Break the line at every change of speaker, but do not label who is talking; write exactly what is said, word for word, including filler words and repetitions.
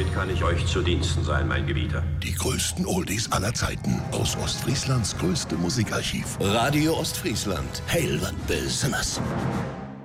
Womit kann ich euch zu Diensten sein, mein Gebieter?
Die größten Oldies aller Zeiten aus Ostfrieslands größtem Musikarchiv.
Radio Ostfriesland.
Heil was Besonderes.